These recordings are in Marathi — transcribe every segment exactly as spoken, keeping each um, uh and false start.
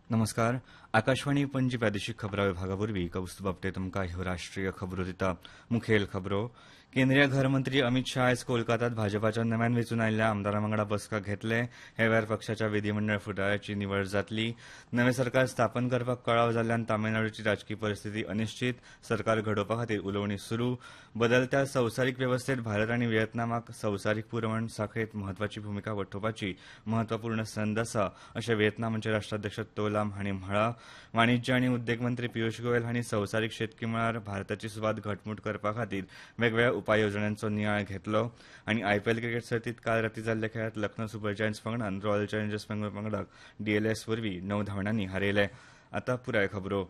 नमस्कार. आकाशवाणी पणजी प्रादेशीक खबरां विभागावरवीं कौस्तुभ आपटे तुमकां ह्यो राष्ट्रीय खबरो दिता. मुखेल खबरो केंद्रीय घरमंत्री अमित शाह आयज कोलकातात भाजपाच्या नव्यान वेंचून आयिल्ल्या आमदारां वांगडा बसका घेतले. हे वेळार पक्षाच्या विधीमंडळ फुडाऱ्याची निवड जातली. नवें सरकार स्थापन करपाक कळाव जाल्ल्यान तामीळनाडूची राजकी परिस्थिती अनिश्चित. सरकार घडोवपा खातीर उलोवणी सुरू. बदलत्या संवसारीक वेवस्थेत भारत आनी व्हिएतनामाक संवसारीक पुरवण साखळेत म्हत्वाची भूमिका वठोवपाची म्हत्वपूर्ण संद आसा अशें व्हिएतनामाचे राष्ट्राध्यक्ष तो लाम हांणी म्हळां. वाणिज्य आनी उद्देग मंत्री पियुष गोयल हांणी संवसारीक शेतकी मळार भारताची सुवात घटमूट करपा खातीर वेगवेगळ्या उपाय येवजण्यांचो नियाळ घेतलो. आनी आयपीएल क्रिकेट सर्तीत काल रातीं जाल्ल्या खेळांत लखनौ सुपर जायंट्स पंगडान रॉयल चॅलेंजर्स बेंगळूर पंगडाक डीएलएस वरवीं णव धांवड्यांनी हारयले. आतां पुराय खबरो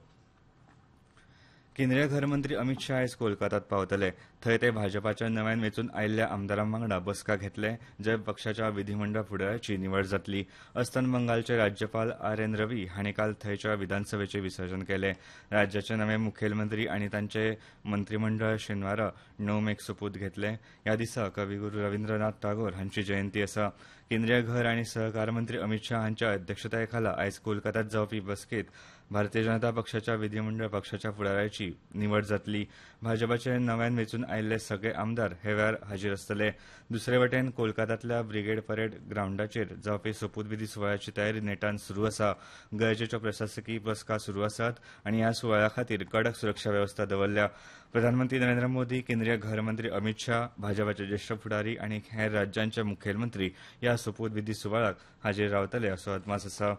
केंद्रीय घरमंत्री अमित शाह आयज कोलकातात पावतले. थंय ते भाजपाच्या नव्यान वेंचून आयिल्ल्या आमदारां वांगडा बसका घेतले. जंय पक्षाच्या विधीमंडळ फुडाऱ्याची निवड जातली. अस्तंत बंगालचे राज्यपाल आर एन रवी हांणी काल थंयच्या विधानसभेचें विसर्जन केलें. राज्याचे नवे मुखेलमंत्री आनी तांचे मंत्रीमंडळ शेनवारा णव मेक सोपूत घेतले. ह्या दिसा कविगुरू रवींद्रनाथ टागोर हांची जयंती आसा. केंद्रीय घर आनी सहकार मंत्री अमित शाह हांच्या अध्यक्षताये खाला आयज कोलकातात जावपी बसकेत भारतीय जनता पक्षाच्या विधीमंडळ पक्षाच्या फुडाऱ्याची निवड जातली. भाजपाचे नव्यान वेंचून आयिल्ले सगळे आमदार हे वेळार हाजीर आसतले. दुसरे वटेन कोलकातांतल्या ब्रिगेड परेड ग्रावंडाचेर जावपी सोपूतविधी सुवाळ्याची तयारी नेटान सुरू आसा. गरजेच्यो प्रशासकी बसका सुरू आसात आनी ह्या सुवाळ्या खातीर कडक सुरक्षा वेवस्था दवरल्या. प्रधानमंत्री नरेंद्र मोदी, केंद्रीय घर मंत्री अमित शाह, भाजपाचे ज्येश्ठ फुडारी आनी हेर राज्यांचे मुखेलमंत्री ह्या सोपूतविधी सुवाळ्याक हाजीर रावतले असो अदमास आसा.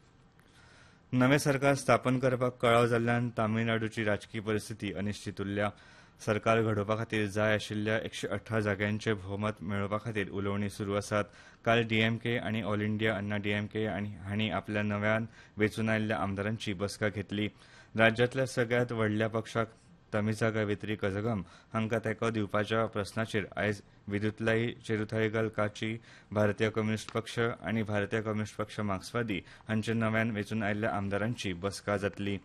नवें सरकार स्थापन करपाक कळाव जाल्ल्यान तामीळनाडूची राजकी परिस्थिती अनिश्चित उरल्या. सरकार घडोवपा खातीर जाय आशिल्ल्या एकशे अठरा जाग्यांचें भोवमत मेळोवपा खातीर उलोवणी सुरू आसात. काल डीएमके आनी ऑल इंडिया अन्ना डीएमके हांणी आपल्या नव्यान वेंचून आयिल्ल्या आमदारांची बसका घेतली. राज्यांतल्या सगळ्यांत व्हडल्या पक्षाक तमिझा गवित्री कझगम हांकां तेंको दिवपाच्या प्रस्नाचेर आयज विदुतलाई चेरुथाईगल काची, भारतीय कम्युनिस्ट पक्ष आनी भारतीय कम्युनिस्ट पक्ष मार्क्सवादी हांचे नव्यान वेंचून आयिल्ल्या आमदारांची बसका जातली.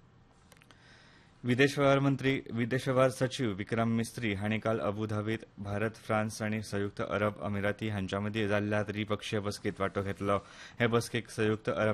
विदेश वेव्हार मंत्री विदेश वेव्हार सचीव विक्रम मिस्त्री हांणी काल अबुधाबीत भारत, फ्रांस आनी संयुक्त अरब अमिराती हांच्या मदीं जाल्ल्या त्रिपक्षीय बसकेत वांटो घेतलो. हे बसकेक संयुक्त अरब